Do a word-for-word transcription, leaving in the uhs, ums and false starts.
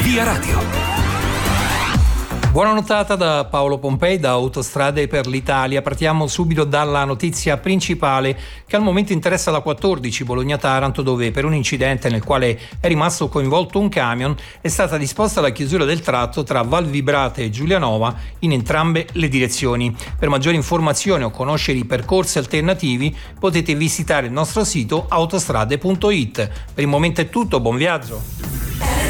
Via Radio. Buona notata da Paolo Pompei da Autostrade per l'Italia. Partiamo subito dalla notizia principale che al momento interessa la quattordici Bologna-Taranto, dove per un incidente nel quale è rimasto coinvolto un camion è stata disposta la chiusura del tratto tra Valvibrate e Giulianova in entrambe le direzioni. Per maggiori informazioni o conoscere i percorsi alternativi potete visitare il nostro sito autostrade punto it. Per il momento è tutto, buon viaggio!